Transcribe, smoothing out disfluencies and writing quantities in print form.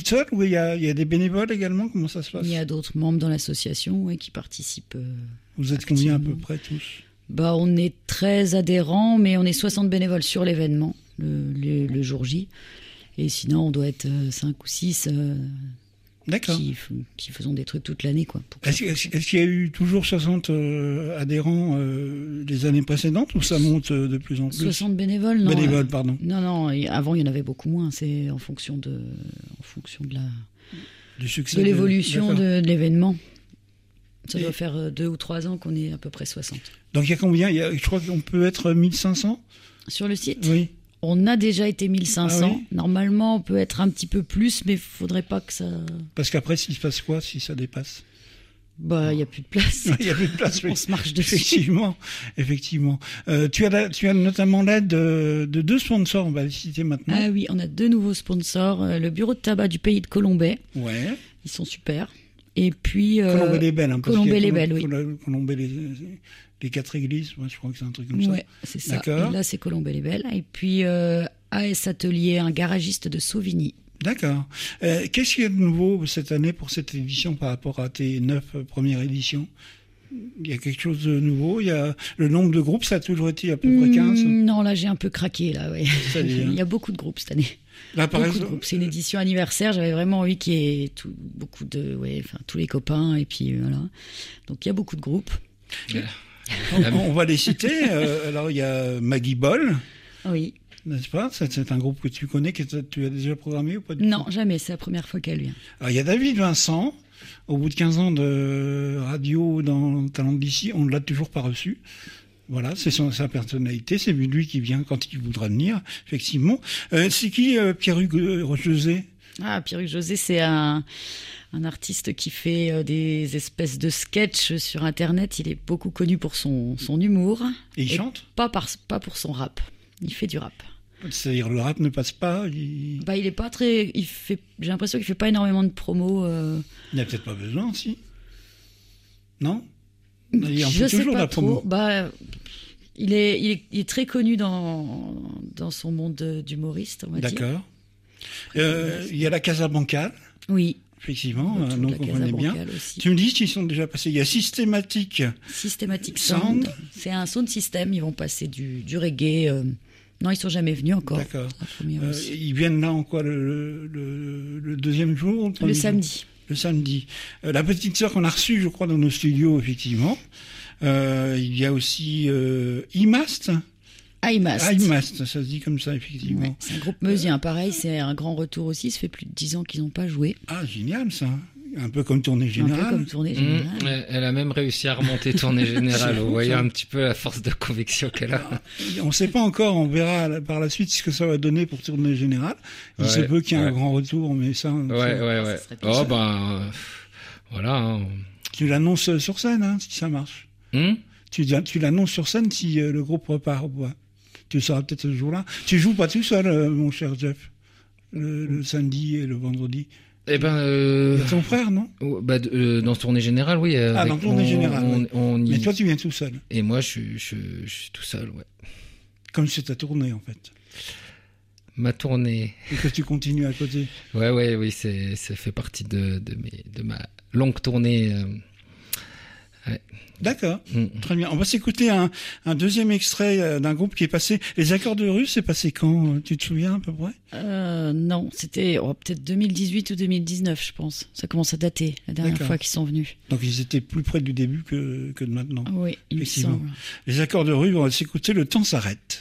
toute seule ou il y a des bénévoles également? Comment ça se passe? Il y a d'autres membres dans l'association qui participent. Vous êtes combien à peu près tous? On est 13 adhérents, mais on est 60 bénévoles sur l'événement, le jour J. Et sinon, on doit être 5 ou 6 D'accord. Qui faisons des trucs toute l'année, quoi. Est-ce qu'il y a eu toujours 60 adhérents les années précédentes ou ça monte de plus en plus? 60 bénévoles, non. Bénévoles, pardon. Non, avant il y en avait beaucoup moins. C'est en fonction de du succès de l'évolution de l'événement. Ça doit faire 2 ou 3 ans qu'on est à peu près 60. Donc il y a combien? Je crois qu'on peut être 1500 sur le site. Oui. On a déjà été 1500. Ah oui. Normalement, on peut être un petit peu plus, mais il faudrait pas que ça... Parce qu'après, il se passe quoi si ça dépasse? Il n'y a plus de place. Il n'y a plus de place, oui. On se marche dessus. Effectivement. Tu as notamment l'aide de 2 sponsors, on va les citer maintenant. Ah oui, on a 2 nouveaux sponsors. Le bureau de tabac du pays de Colombay. Ouais. Ils sont super. Et puis... Colombay-les-Belles. Colombay-les-Belles, oui. Colombay les 4 églises, je crois que c'est un truc comme ça. Ouais, c'est ça. D'accord. Et là, c'est Colombay-les-Belles. Et puis, AS Atelier, un garagiste de Sauvigny. D'accord. Qu'est-ce qu'il y a de nouveau cette année pour cette édition par rapport à tes 9 premières éditions? Il y a quelque chose de nouveau? Il y a le nombre de groupes, ça a toujours été à peu près 15? Non, là, j'ai un peu craqué, là, ouais. C'est-à-dire? Il y a beaucoup de groupes cette année. Là, par Beaucoup de groupes. C'est une édition anniversaire. J'avais vraiment envie qu'il y ait tous les copains. Et puis, voilà. Donc, il y a beaucoup de groupes. On va les citer. Alors, il y a Maggie Boll. Oui. N'est-ce pas? C'est un groupe que tu connais, que tu as déjà programmé ou pas du tout? Non, jamais. C'est la première fois qu'elle vient. Alors, il y a David Vincent. Au bout de 15 ans de radio dans Talent d'ici, on ne l'a toujours pas reçu. Voilà, c'est sa personnalité. C'est lui qui vient quand il voudra venir, effectivement. C'est qui Pierre-Hugues José? Ah, Pierre-Hugues José, c'est un artiste qui fait des espèces de sketchs sur Internet. Il est beaucoup connu pour son humour. Et il chante? Pas pour son rap. Il fait du rap. C'est-à-dire le rap ne passe pas? Il est pas très... J'ai l'impression qu'il fait pas énormément de promos. Il n'y a peut-être pas besoin, si? Non? Je sais pas trop. Il est très connu dans son monde d'humoriste, on va dire. D'accord. Il y a la Casa Bancal. Oui. Effectivement, donc on connaît bien. Aussi. Tu me dis qu'ils sont déjà passés. Il y a Systematic Sound. C'est un sound system. Ils vont passer du reggae. Non, ils sont jamais venus encore. D'accord. Ils viennent là en quoi, le deuxième jour? Le samedi. Le samedi. La petite sœur qu'on a reçue, je crois, dans nos studios, effectivement. Il y a aussi IMAST. IMAST, ça se dit comme ça, effectivement. Ouais, c'est un groupe meusien, pareil, c'est un grand retour aussi. Ça fait plus de 10 ans qu'ils n'ont pas joué. Ah, génial, ça. Un peu comme Tournée Générale. Elle a même réussi à remonter Tournée Générale. Vous voyez un petit peu la force de conviction qu'elle a. On ne sait pas encore, on verra par la suite ce que ça va donner pour Tournée Générale. Il se peut qu'il y ait un grand retour, mais ça... Ouais. Voilà. Hein. Tu l'annonces sur scène, si ça marche. Tu l'annonces sur scène si le groupe repart ou pas. Tu le sauras peut-être ce jour-là. Tu joues pas tout seul, mon cher Jeff, le samedi et le vendredi. Eh ben, ton frère, non? Dans Tournée Générale, oui. Dans Tournée Générale. Mais toi, tu viens tout seul. Et moi, je suis tout seul, ouais. Comme c'est ta tournée, en fait. Ma tournée. Et que tu continues à côté. Oui, ça fait partie de ma longue tournée. Ouais. D'accord, très bien. On va s'écouter un deuxième extrait d'un groupe qui est passé. Les Accords de Rue, c'est passé quand? Tu te souviens à peu près? Non, c'était peut-être 2018 ou 2019, je pense. Ça commence à dater, la dernière fois qu'ils sont venus. Donc ils étaient plus près du début que de maintenant. Oui, il me semble. Les Accords de Rue, on va s'écouter Le temps s'arrête.